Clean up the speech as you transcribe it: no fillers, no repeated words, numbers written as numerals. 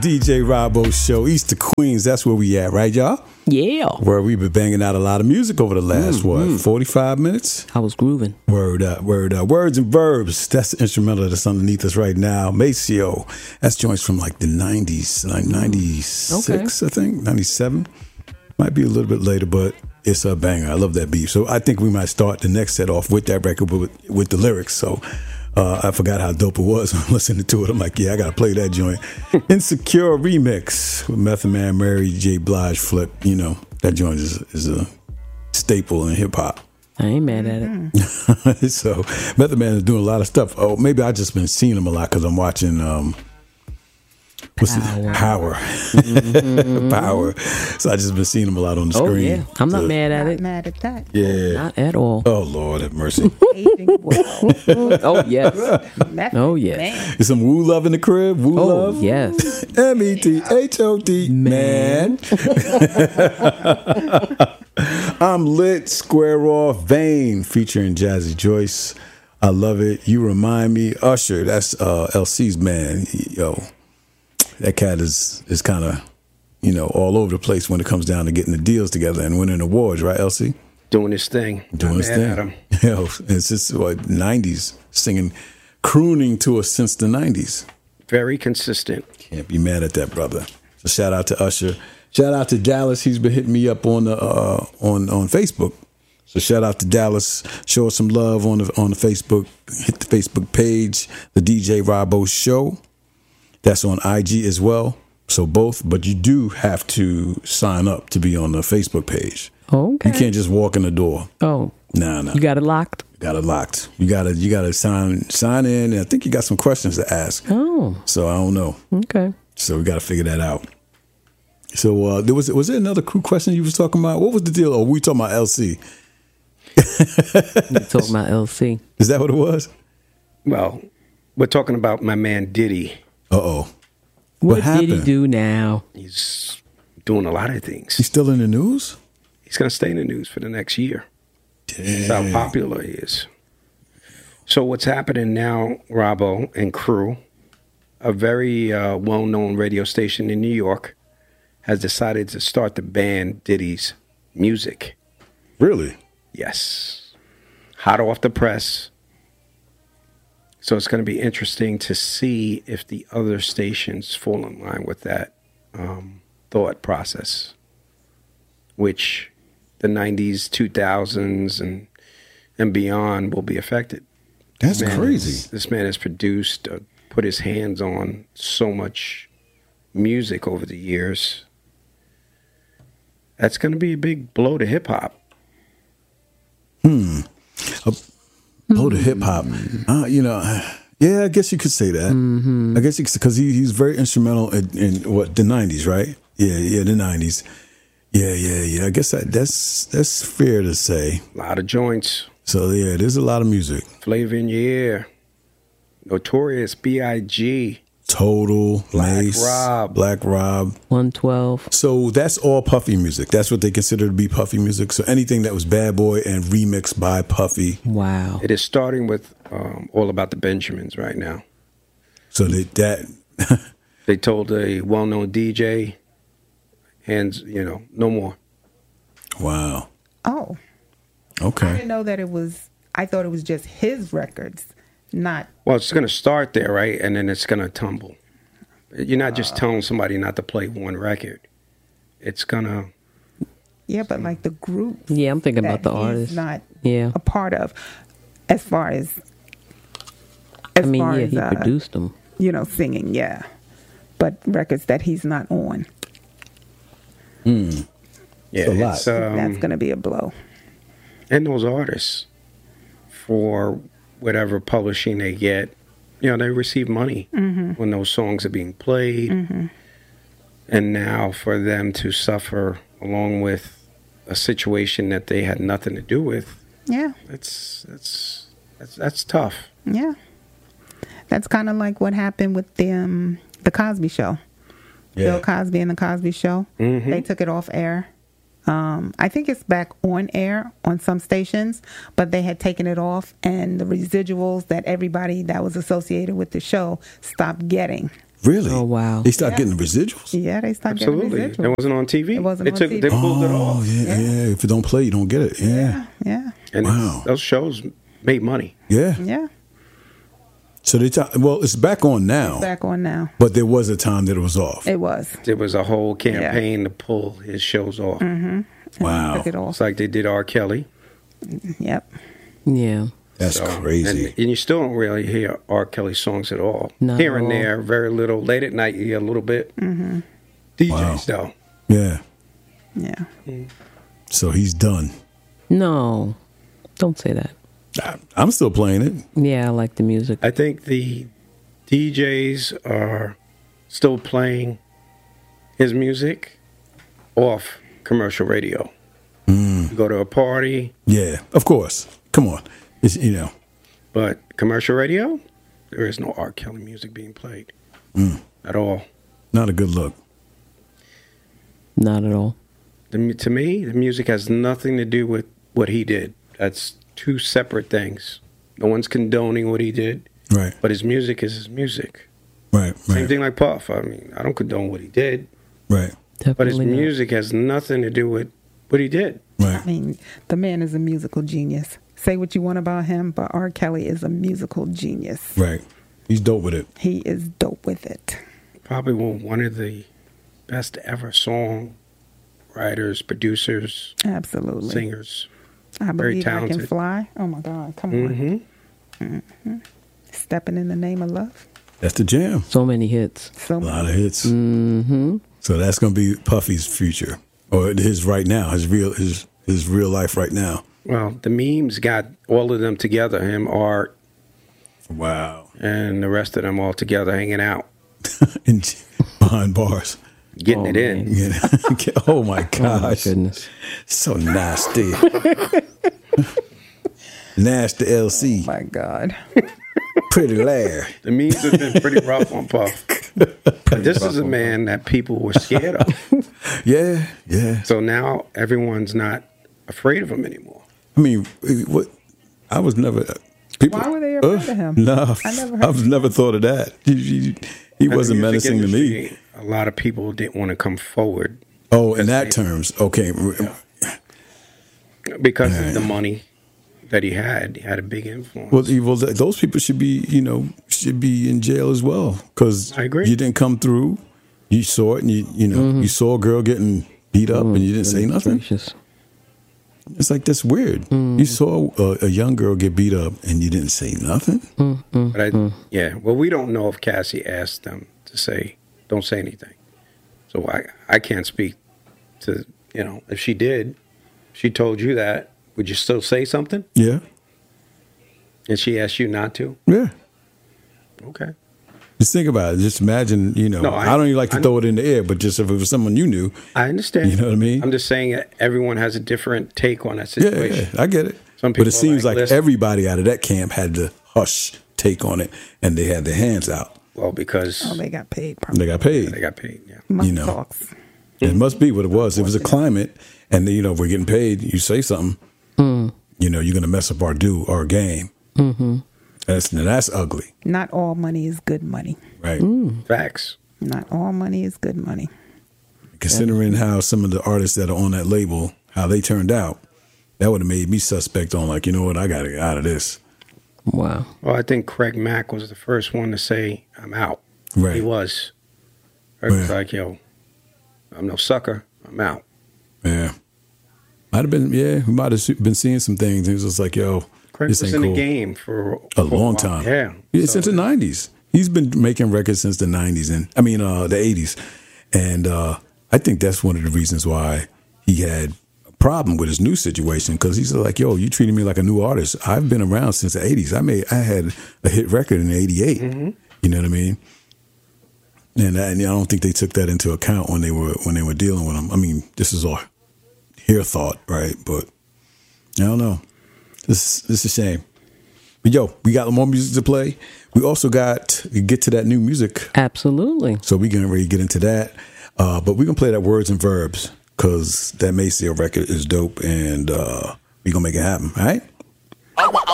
DJ Robbo Show, East of Queens. That's where we at, right, y'all? Yeah. Where we've been banging out a lot of music over the last, 45 minutes? I was grooving. Word up, word up. Words and Verbs. That's the instrumental that's underneath us right now. Maceo. That's joints from like the 90s, like 96, I think, 97. Might be a little bit later, but it's a banger. I love that beat. So I think we might start the next set off with that record, but with the lyrics. So I forgot how dope it was. I'm listening to it. I'm like, yeah, I got to play that joint. Insecure remix with Method Man, Mary J. Blige flip. You know, that joint is a staple in hip hop. I ain't mad at it. So Method Man is doing a lot of stuff. Oh, maybe I just been seeing him a lot because I'm watching Power. Power. So I just been seeing him a lot on the screen. Yeah. I'm not mad at Not it. mad at that. Yeah. Not at all. Oh Lord have mercy. Aging well. Oh, yes. Method Oh, yes. Man. Is some Woo Love in the crib? Woo Oh, Love? yes. METHOD. Man. I'm lit. Square Off. Vane featuring Jazzy Joyce. I love it. You Remind Me. Usher. That's LC's man. Yo. That cat is kind of, all over the place when it comes down to getting the deals together and winning awards, right, LC? Doing his thing. Doing his thing. Yo, it's just 90s, singing, crooning to us since the 90s. Very consistent. Can't be mad at that, brother. So shout out to Usher. Shout out to Dallas. He's been hitting me up on the on Facebook. So shout out to Dallas. Show us some love on the Facebook. Hit the Facebook page, the DJ Robbo Show. That's on IG as well. So both, but you do have to sign up to be on the Facebook page. Okay. You can't just walk in the door. Oh. No. You got it locked? Got it locked. You gotta sign in, and I think you got some questions to ask. Oh. So I don't know. Okay. So we gotta figure that out. So was there another crew question you was talking about? What was the deal? Or were we talking about LC? You talking about LC. Is that what it was? Well, we're talking about my man Diddy. Uh-oh. What did happened? he do now? He's doing a lot of things. He's still in the news? He's going to stay in the news for the next year. Damn. That's how popular he is. So what's happening now, Robbo and crew, a very well-known radio station in New York, has decided to start to ban Diddy's music. Really? Yes. Hot off the press. So it's going to be interesting to see if the other stations fall in line with that thought process, which the 90s, 2000s, and beyond will be affected. That's crazy. This man has produced, put his hands on so much music over the years. That's going to be a big blow to hip-hop. Blow to hip hop. Yeah, I guess you could say that. Mm-hmm. I guess because he's very instrumental in what, the 90s, right? Yeah, the 90s. Yeah. I guess that's fair to say. A lot of joints. So yeah, there's a lot of music. Flavor in Your Ear. Notorious B.I.G. Total, Mace, Black Rob, 112. So that's all Puffy music. That's what they consider to be Puffy music. So anything that was Bad Boy and remixed by Puffy. Wow. It is starting with All About the Benjamins right now. So they told a well-known DJ, and no more. Wow. Oh. Okay. I didn't know that it was. I thought it was just his records, not. Well, it's going to start there, right? And then it's going to tumble. You're not just telling somebody not to play one record. It's going to... Yeah, but like the group. Yeah, I'm thinking about the artist. Not a part of, as far as he produced them. Singing, yeah. But records that he's not on. Yeah, a lot. That's going to be a blow. And those artists, for whatever publishing they get, they receive money when those songs are being played. Mm-hmm. And now for them to suffer along with a situation that they had nothing to do with, yeah, that's tough. Yeah, that's kind of like what happened with the Cosby Show. Yeah. Bill Cosby and the Cosby Show. Mm-hmm. They took it off air. I think it's back on air on some stations, but they had taken it off, and the residuals that everybody that was associated with the show stopped getting Really? Oh, wow. They start getting the residuals? Yeah, they start Absolutely. getting residuals. It wasn't on TV. It wasn't on TV. They pulled it off. Yeah. If you don't play, you don't get it. Yeah. And Wow. those shows made money. Yeah. So it's back on now. It's back on now. But there was a time that it was off. It was. There was a whole campaign to pull his shows off. Mm-hmm. Wow. Took it off. It's like they did R. Kelly. Yep. Yeah. That's crazy. And you still don't really hear R. Kelly songs at all. Not Here at and all. there, very little. Late at night, you hear a little bit. Mm-hmm. DJs, though. Yeah. Yeah. So he's done. No, don't say that. I'm still playing it. Yeah, I like the music. I think the DJs are still playing his music off commercial radio. You go to a party. Yeah, of course. Come on. It's, But commercial radio, there is no R. Kelly music being played at all. Not a good look. Not at all. To me, the music has nothing to do with what he did. That's two separate things. No one's condoning what he did, Right. but his music is his music. Right. Same thing like Puff. I mean, I don't condone what he did, Right. but his Definitely not. music has nothing to do with what he did. Right. I mean, the man is a musical genius. Say what you want about him, but R. Kelly is a musical genius. Right. He's dope with it. He is dope with it. Probably one of the best ever song writers, producers, Absolutely. singers. I Very believe I can talented. fly. Oh my God. Come on. Mm-hmm. Stepping in the name of love. That's the jam. So many hits. So A lot of hits. Mm-hmm. So that's going to be Puffy's future, or his right now, his real life right now. Well, the memes got all of them together, him, Art, Wow. and the rest of them all together hanging out, Behind bars. getting Oh, it in. man. Oh my Oh my gosh. goodness. So nasty. Nasty LC. my God. Pretty Larry. The memes have been pretty rough on Puff. But this is a man that people were scared of. Yeah. Yeah. So now everyone's not afraid of him anymore. I mean, what? I was never. People, Why were they afraid of him? No, I never heard I've never thought of that. He In wasn't the music menacing to me. industry, a lot of people didn't want to come forward Oh, in that terms, okay. because of the money that he had. He had a big influence. Well, those people should be, should be in jail as well because I agree. you didn't come through. You saw it, and you saw a girl getting beat up, and you didn't say nothing. Gracious. It's like that's weird. You saw a young girl get beat up, and you didn't say nothing. But well, we don't know if Cassie asked them to say, don't say anything. So I can't speak to, if she did, she told you that, would you still say something? Yeah, And she asked you not to? yeah. Okay. Just think about it. Just imagine, I don't even like to throw it in the air, but just if it was someone you knew. I understand. You know what I mean? I'm just saying that everyone has a different take on that Yeah, situation. I get it. Some But people it seems are like listen, everybody out of that camp had the hush take on it, and they had their hands out. well, because Oh, they got paid. Probably. They got paid. they got paid, yeah. Money know. talks. It must be what it was. It was a climate, and we're getting paid. You say something, you're going to mess up our game. Mm-hmm. That's ugly, Not all money is good money. right? Facts. Not all money is good money. Considering how some of the artists that are on that label, how they turned out, that would have made me suspect on like, you know what, I got to get out of this. Wow. Well, I think Craig Mack was the first one to say, I'm out. Right. He was. Craig was Yeah. like, I'm no sucker. I'm out. Yeah. Might have been, we might have been seeing some things. It was just like, Craig this was ain't in cool. the game for A a long while. time. Yeah. Since the 90s. He's been making records since the 90s, the 80s. And I think that's one of the reasons why he had a problem with his new situation, because he's like, you treating me like a new artist. I've been around since the 80s. I had a hit record in 88. Mm-hmm. You know what I mean? And I don't think they took that into account when they were dealing with him. I mean, this is all here thought, right? But I don't know. This is a shame. But we got more music to play. We also got to get to that new music. Absolutely. So we're getting ready to get into that. But we're going to play that Words and Verbs because that Maceo record is dope, and we're going to make it happen. All right?